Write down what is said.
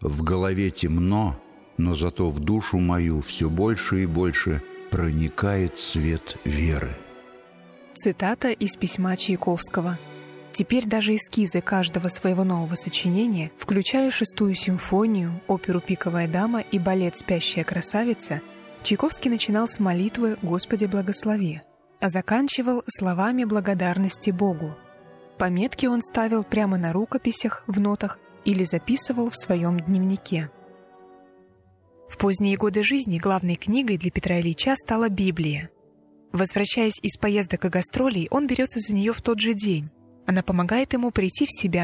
В голове темно, но зато в душу мою все больше и больше проникает свет веры. Цитата из письма Чайковского. Теперь даже эскизы каждого своего нового сочинения, включая шестую симфонию, оперу «Пиковая дама» и балет «Спящая красавица», Чайковский начинал с молитвы «Господи, благослови», а заканчивал словами благодарности Богу. Пометки он ставил прямо на рукописях, в нотах или записывал в своем дневнике. В поздние годы жизни главной книгой для Петра Ильича стала Библия. Возвращаясь из поездок и гастролей, он берется за нее в тот же день. Она помогает ему прийти в себя